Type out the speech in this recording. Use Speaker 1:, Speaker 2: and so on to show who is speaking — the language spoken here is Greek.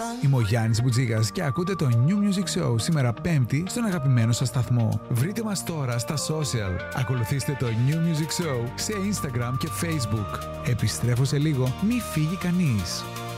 Speaker 1: Είμαι ο Γιάννης Μπουτζίγας και ακούτε το New Music Show σήμερα Πέμπτη στον αγαπημένο σας σταθμό. Βρείτε μας τώρα στα social. Ακολουθήστε το New Music Show σε Instagram και Facebook. Επιστρέφω σε λίγο, μη φύγει κανείς.